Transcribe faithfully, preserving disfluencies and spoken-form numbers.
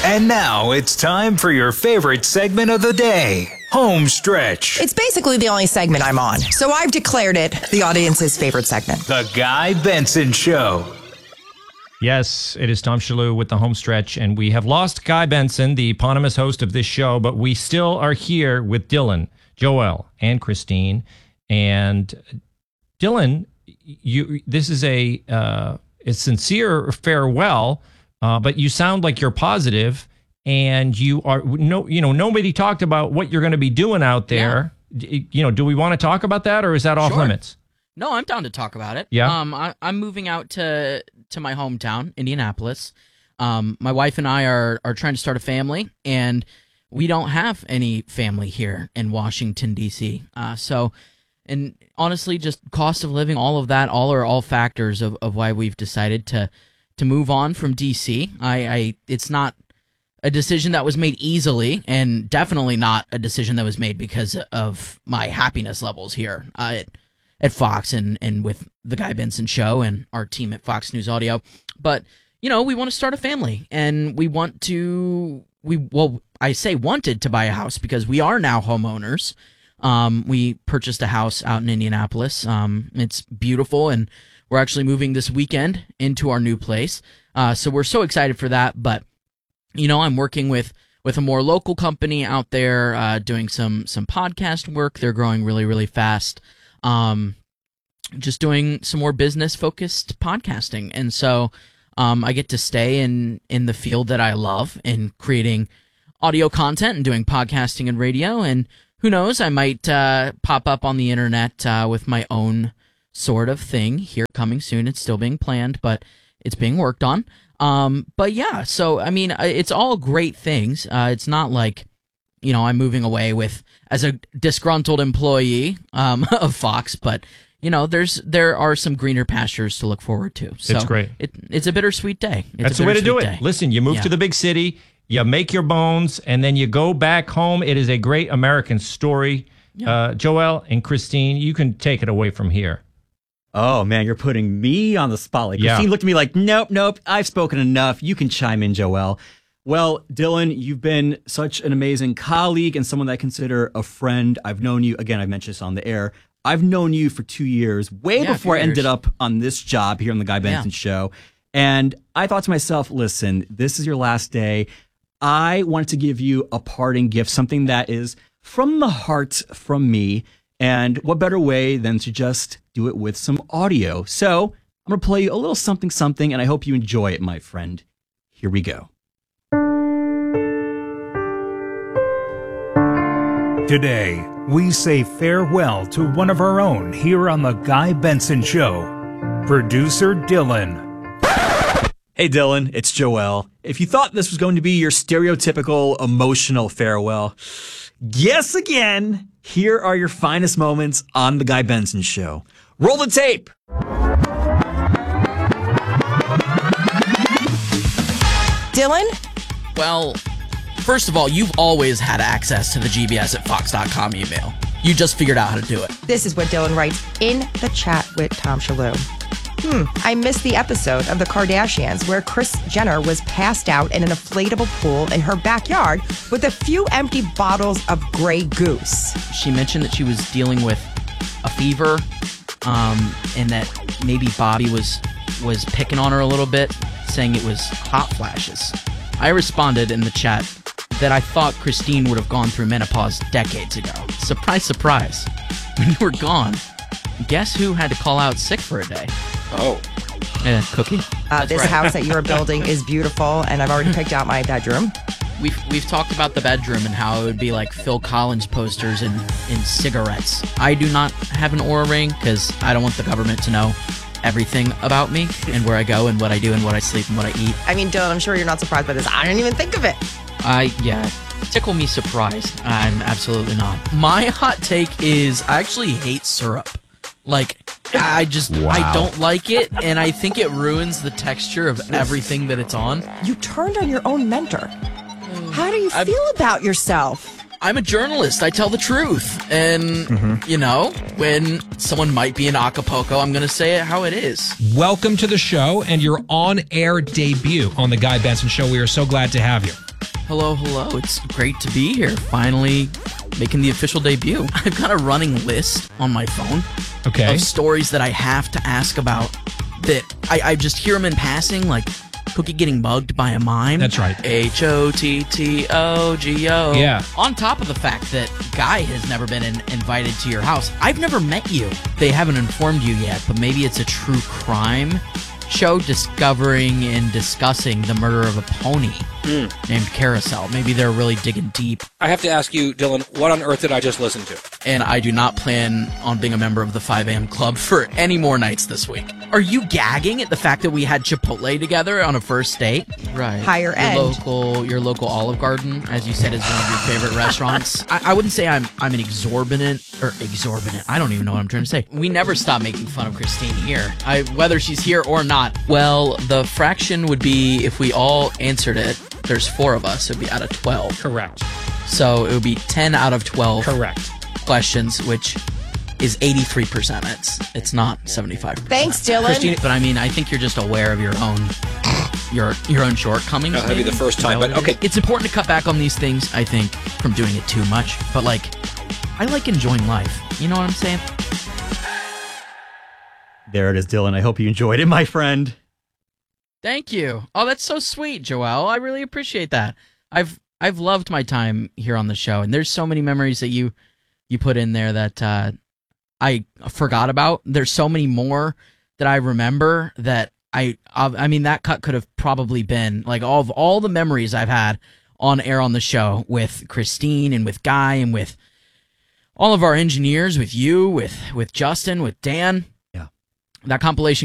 And now it's time for your favorite segment of the day, Home Stretch. It's basically the only segment I'm on, so I've declared it the audience's favorite segment. The Guy Benson Show. Yes, it is Tom Shalhoub with the Home Stretch, and we have lost Guy Benson, the eponymous host of this show, but we still are here with Dylan, Joel, and Christine. And Dylan, you this is a, uh, a sincere farewell. Uh, but you sound like you're positive, and you are no, you know, nobody talked about what you're going to be doing out there. Yeah. You know, do we want to talk about that, or is that off Sure. limits? No, I'm down to talk about it. Yeah. Um, I, I'm moving out to to my hometown, Indianapolis. Um, my wife and I are are trying to start a family, and we don't have any family here in Washington D C. Uh, so, and honestly, just cost of living, all of that, all are all factors of, of why we've decided to. to move on from D C. I, I it's not a decision that was made easily, and definitely not a decision that was made because of my happiness levels here uh, at, at Fox and, and with the Guy Benson Show and our team at Fox News Audio. But, you know, we want to start a family, and we want to, we well, I say wanted to buy a house because we are now homeowners. Um, we purchased a house out in Indianapolis. Um, it's beautiful, and we're actually moving this weekend into our new place. Uh, so we're so excited for that. But, you know, I'm working with, with a more local company out there uh, doing some some podcast work. They're growing really, really fast. Um, just doing some more business-focused podcasting. And so um, I get to stay in, in the field that I love in creating audio content and doing podcasting and radio. And who knows, I might uh, pop up on the internet uh, with my own sort of thing here coming soon. It's still being planned, but it's being worked on. Um, but yeah, so, I mean, it's all great things. Uh, it's not like, you know, I'm moving away with as a disgruntled employee um, of Fox, but, you know, there's there are some greener pastures to look forward to. So it's great. It, it's a bittersweet day. It's That's the way to do it. Day. Listen, you move yeah. to the big city, you make your bones, and then you go back home. It is a great American story. Yeah. Uh, Joel and Christine, you can take it away from here. Oh, man, you're putting me on the spotlight. Yeah. Christine looked at me like, nope, nope, I've spoken enough. You can chime in, Joel. Well, Dylan, you've been such an amazing colleague and someone that I consider a friend. I've known you, again, I've mentioned this on the air. I've known you for two years, way yeah, before I ended years. up on this job here on the Guy Benson yeah. Show. And I thought to myself, listen, this is your last day. I wanted to give you a parting gift, something that is from the heart from me. And what better way than to just do it with some audio? So I'm going to play you a little something something, and I hope you enjoy it, my friend. Here we go. Today, we say farewell to one of our own here on the Guy Benson Show, producer Dylan. Hey, Dylan, it's Joel. If you thought this was going to be your stereotypical emotional farewell, guess again. Here are your finest moments on the Guy Benson Show. Roll the tape. Dylan? Well, first of all, you've always had access to the G B S at fox dot com email. You just figured out how to do it. This is what Dylan writes in the chat with Tom Shalhoub. Hmm, I missed the episode of The Kardashians where Kris Jenner was passed out in an inflatable pool in her backyard with a few empty bottles of Grey Goose. She mentioned that she was dealing with a fever, um, and that maybe Bobby was was picking on her a little bit, saying it was hot flashes. I responded in the chat that I thought Christine would have gone through menopause decades ago. Surprise, surprise. When you were gone, guess who had to call out sick for a day? Oh. Yeah, Cookie. Uh, this right. house that you're building is beautiful, and I've already picked out my bedroom. We've we've talked about the bedroom and how it would be like Phil Collins posters and, and cigarettes. I do not have an Oura ring because I don't want the government to know everything about me and where I go and what I do and what I sleep and what I eat. I mean, Dylan, I'm sure you're not surprised by this. I didn't even think of it. I, yeah, tickle me surprised. I'm absolutely not. My hot take is I actually hate syrup. Like, I just, Wow. I don't like it, and I think it ruins the texture of everything that it's on. You turned on your own mentor. How do you I've- feel about yourself? I'm a journalist. I tell the truth. And, Mm-hmm. you know, when someone might be in Acapulco, I'm going to say it how it is. Welcome to the show and your on-air debut on the Guy Benson Show. We are so glad to have you. Hello, hello. It's great to be here. Finally making the official debut. I've got a running list on my phone Okay. of stories that I have to ask about that I, I just hear them in passing, like Cookie getting mugged by a mime. That's right. H O T T O G O. Yeah. On top of the fact that Guy has never been in, invited to your house. I've never met you. They haven't informed you yet, but maybe it's a true crime show discovering and discussing the murder of a pony Mm. named Carousel. Maybe they're really digging deep. I have to ask you, Dylan, what on earth did I just listen to? And I do not plan on being a member of the five a.m. club for any more nights this week. Are you gagging at the fact that we had Chipotle together on a first date? Right. Higher your end. Local, your local Olive Garden, as you said, is one of your favorite restaurants. I, I wouldn't say I'm I'm an exorbitant or exorbitant. I don't even know what I'm trying to say. We never stop making fun of Christine here, I, whether she's here or not. Well, the fraction would be if we all answered it. There's four of us. It would be out of twelve. Correct. So it would be ten out of twelve. Correct. Questions, which is eighty-three percent. It's it's not seventy-five percent. Thanks, Dylan. Christine, but I mean, I think you're just aware of your own your your own shortcomings. No, that'd be maybe. the first time, but okay. It's important to cut back on these things, I think, from doing it too much. But like, I like enjoying life. You know what I'm saying? There it is, Dylan. I hope you enjoyed it, my friend. Thank you. Oh, that's so sweet, Joelle. I really appreciate that. I've I've loved my time here on the show, and there's so many memories that you you put in there that uh, I forgot about. There's so many more that I remember that I I mean that cut could have probably been like all of all the memories I've had on air on the show with Christine and with Guy and with all of our engineers, with you, with with Justin, with Dan. Yeah. That compilation